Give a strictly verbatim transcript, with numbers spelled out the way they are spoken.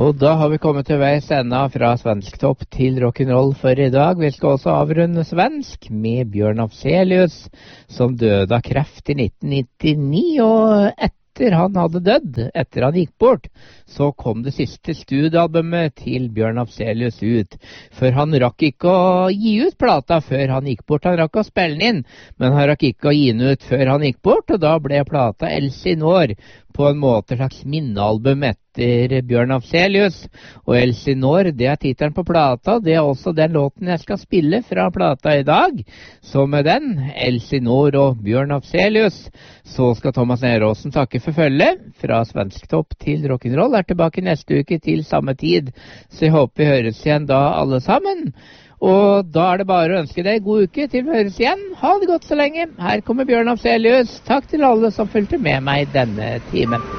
Og da har vi kommet til veis ende fra svensktopp til rock'n'roll for i dag. Vi skal også avrunde svensk med Bjørn Afzelius, som døde av kreft i nitten nittini, og etter han hadde dødd, etter han gikk bort, så kom det siste studiealbumet til Bjørn Afzelius ut. For han rakk ikke å gi ut plata før han gikk bort. Han rakk å spille den inn, men han rakk ikke å gi den ut før han gikk bort, og da ble plata Elsinore på en måte slags minnealbum etter Bjørn Afzelius. Og Elsinore, det er titelen på plata, det er også den låten jeg skal spille fra plata i dag. Så med den, Elsinore og Bjørn Afzelius, så skal Thomas Neråsen takke for følget. Fra svensktopp til rock'n'roll er tilbake neste uke til samme tid, så jeg håper vi høres igjen da alle sammen. Og da er det bare å ønske deg god uke til vi høres igjen. Ha det godt så lenge. Her kommer Bjørn Afzelius. Takk til alle som fulgte med meg denne timen.